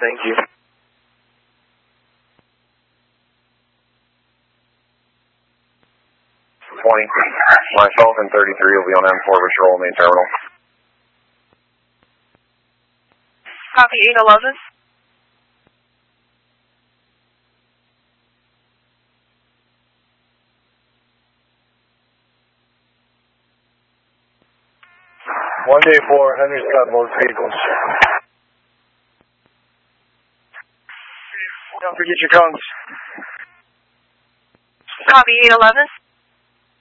Thank you. Myself and 33 will be on M4 patrol main terminal. Copy 811. One day 4, Henry's got both vehicles. Don't forget your cones. Copy 811.